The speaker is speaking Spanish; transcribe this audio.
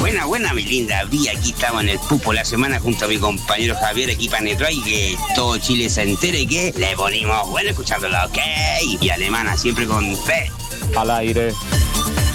Buena, mi linda. Vi aquí estamos en el Pupo la semana junto a mi compañero Javier, aquí para Netro, y que todo Chile se entere que le ponimos bueno escuchándolo, ok. Y alemana, siempre con fe. Al aire.